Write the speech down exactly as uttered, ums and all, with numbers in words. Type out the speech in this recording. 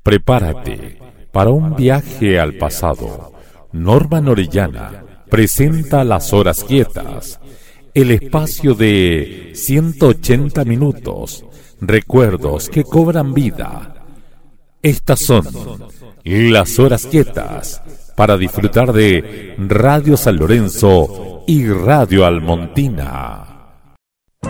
Prepárate para un viaje al pasado. Norman Orellana presenta Las Horas Quietas, el espacio de ciento ochenta minutos, recuerdos que cobran vida. Estas son Las Horas Quietas, para disfrutar de Radio San Lorenzo y Radio Almontina.